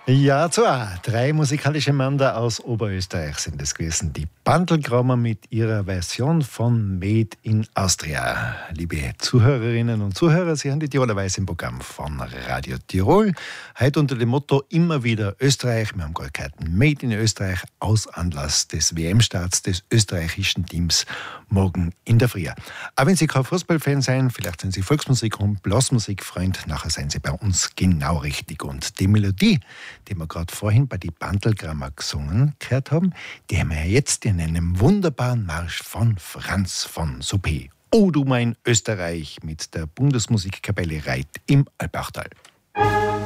Ja, zwar. 3 musikalische Männer aus Oberösterreich sind es gewesen. Die Bandelgrammer mit ihrer Version von Made in Austria. Liebe Zuhörerinnen und Zuhörer, Sie haben die Tiroler Weiß im Programm von Radio Tirol. Heute unter dem Motto immer wieder Österreich. Wir haben gerade gehört, Made in Österreich aus Anlass des WM-Starts des österreichischen Teams morgen in der Früh. Aber wenn Sie kein Fußballfan sind, vielleicht sind Sie Volksmusik- und Blasmusikfreund, nachher sind Sie bei uns genau richtig. Und die Melodie, die wir gerade vorhin bei die Bandelgrammer gesungen gehört haben, die haben wir jetzt in einem wunderbaren Marsch von Franz von Suppé. O du mein Österreich mit der Bundesmusikkapelle Reit im Alpachtal.